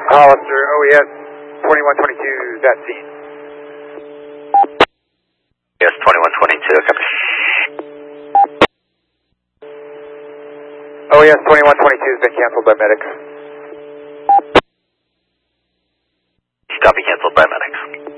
Hollister, OES 2122, that scene. Yes, 2122, copy. OES 2122 has been canceled by medics. Copy, canceled by medics.